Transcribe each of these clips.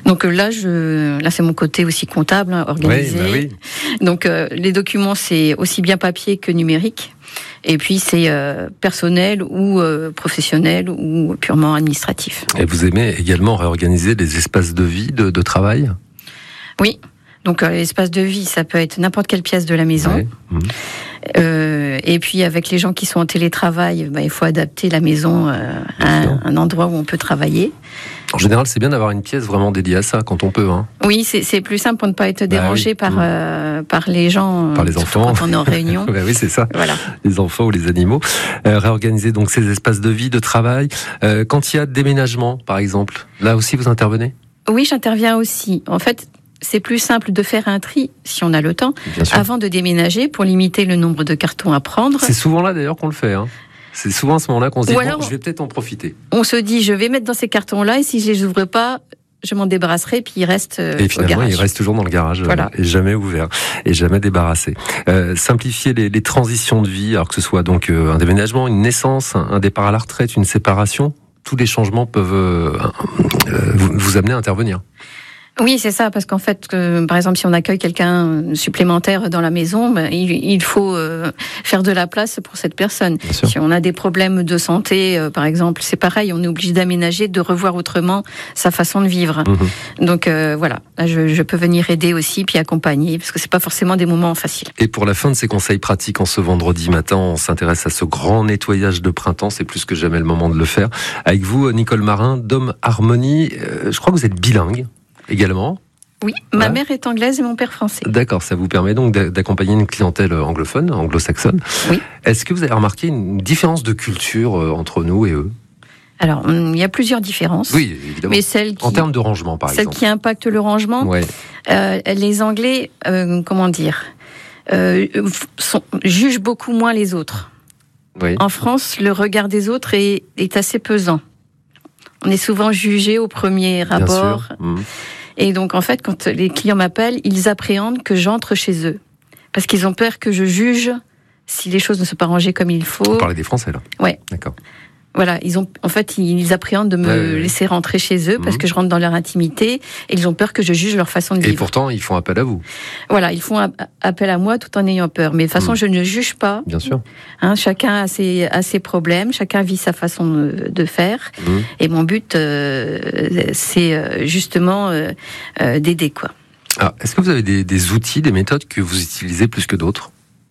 Donc là, c'est mon côté aussi comptable, organisé. Oui. Donc les documents, c'est aussi bien papier que numérique. Et puis c'est personnel ou professionnel ou purement administratif. Et vous aimez également réorganiser les espaces de vie, de travail ? Oui. Donc l'espace de vie, ça peut être n'importe quelle pièce de la maison. Ouais. Et puis avec les gens qui sont en télétravail, il faut adapter la maison à un endroit où on peut travailler. En général, c'est bien d'avoir une pièce vraiment dédiée à ça quand on peut. Hein. Oui, c'est plus simple pour ne pas être dérangé par les gens, par les enfants, quand on est en réunion. Oui, c'est ça. Voilà. Les enfants ou les animaux. Réorganiser donc ces espaces de vie, de travail. Quand il y a déménagement, par exemple, là aussi vous intervenez ? Oui, j'interviens aussi. En fait, c'est plus simple de faire un tri, si on a le temps, avant de déménager, pour limiter le nombre de cartons à prendre. C'est souvent là d'ailleurs qu'on le fait. Hein. C'est souvent à ce moment-là qu'on se dit, je vais peut-être en profiter. On se dit, je vais mettre dans ces cartons-là, et si je les ouvre pas, je m'en débarrasserai, puis il reste et finalement, au garage. Il reste toujours dans le garage, voilà. Et jamais ouvert, et jamais débarrassé. Simplifier les transitions de vie, alors que ce soit donc un déménagement, une naissance, un départ à la retraite, une séparation, tous les changements peuvent vous amener à intervenir. Oui, c'est ça, parce qu'en fait, par exemple, si on accueille quelqu'un supplémentaire dans la maison, il faut faire de la place pour cette personne. Si on a des problèmes de santé, par exemple, c'est pareil, on est obligé d'aménager, de revoir autrement sa façon de vivre. Donc voilà, là, je peux venir aider aussi, puis accompagner, parce que c'est pas forcément des moments faciles. Et pour la fin de ces conseils pratiques, en ce vendredi matin, on s'intéresse à ce grand nettoyage de printemps, c'est plus que jamais le moment de le faire. Avec vous, Nicole Marin, Dom Harmonie, je crois que vous êtes bilingue. Également ? Oui, ma mère est anglaise et mon père français. D'accord, ça vous permet donc d'accompagner une clientèle anglophone, anglo-saxonne. Oui. Est-ce que vous avez remarqué une différence de culture entre nous et eux ? Alors, il y a plusieurs différences. Oui, évidemment. Mais en termes de rangement, par exemple. Celles qui impactent le rangement, les Anglais, jugent beaucoup moins les autres. Oui. En France, le regard des autres est assez pesant. On est souvent jugé au premier abord. Et donc, en fait, quand les clients m'appellent, ils appréhendent que j'entre chez eux. Parce qu'ils ont peur que je juge si les choses ne sont pas rangées comme il faut. Vous parlez des Français, là ? Ouais. D'accord. Voilà, ils appréhendent de me laisser rentrer chez eux parce que je rentre dans leur intimité et ils ont peur que je juge leur façon de vivre. Et pourtant, ils font appel à vous. Voilà, ils font appel à moi tout en ayant peur. Mais de toute façon, je ne juge pas. Bien sûr. Chacun a ses problèmes, chacun vit sa façon de faire. Et mon but, c'est justement d'aider, quoi. Alors, est-ce que vous avez des outils, des méthodes que vous utilisez plus que d'autres ?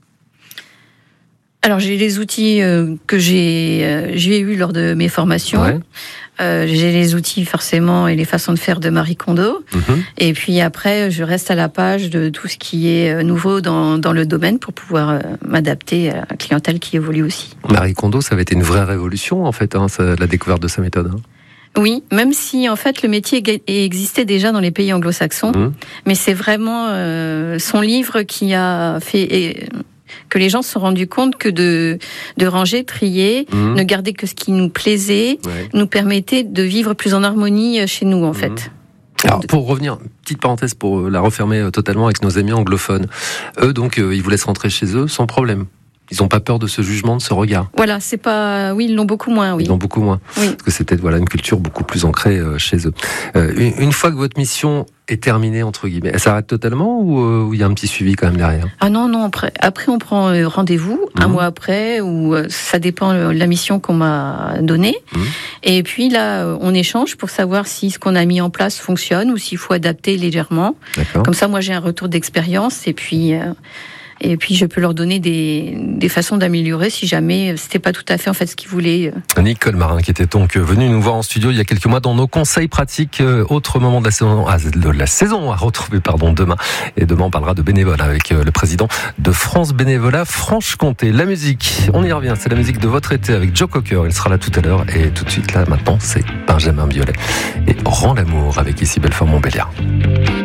Alors j'ai les outils que j'ai eu lors de mes formations. J'ai les outils forcément et les façons de faire de Marie Kondo. Et puis après, je reste à la page de tout ce qui est nouveau dans le domaine pour pouvoir m'adapter à la clientèle qui évolue aussi. Marie Kondo, ça avait été une vraie révolution en fait, la découverte de sa méthode. Oui, même si en fait le métier existait déjà dans les pays anglo-saxons, mais c'est vraiment son livre qui a fait que les gens se sont rendus compte que de ranger, trier, ne garder que ce qui nous plaisait, nous permettait de vivre plus en harmonie chez nous, en fait. Alors, pour revenir, petite parenthèse pour la refermer totalement avec nos amis anglophones. Eux, donc, ils vous laissent rentrer chez eux sans problème. Ils n'ont pas peur de ce jugement, de ce regard. Voilà, c'est pas. Oui, ils l'ont beaucoup moins. Oui. Ils l'ont beaucoup moins. Oui. Parce que c'est peut-être une culture beaucoup plus ancrée chez eux. Une fois que votre mission est terminée entre guillemets, elle s'arrête totalement ou il y a un petit suivi quand même derrière ? Ah non. Après, on prend rendez-vous un mois après, ou ça dépend de la mission qu'on m'a donnée. Et puis là, on échange pour savoir si ce qu'on a mis en place fonctionne ou s'il faut adapter légèrement. D'accord. Comme ça, moi, j'ai un retour d'expérience et puis je peux leur donner des façons d'améliorer si jamais c'était pas tout à fait en fait ce qu'ils voulaient. Nicole Marin qui était donc venue nous voir en studio il y a quelques mois dans nos conseils pratiques. Autre moment de la saison à retrouver demain. Et demain on parlera de bénévolat avec le président de France Bénévolat Franche-Comté. La musique, on y revient, c'est la musique de votre été avec Joe Cocker. Il sera là tout à l'heure et tout de suite là maintenant c'est Benjamin Biolay et Rends l'amour avec Ici Belfort Montbéliard.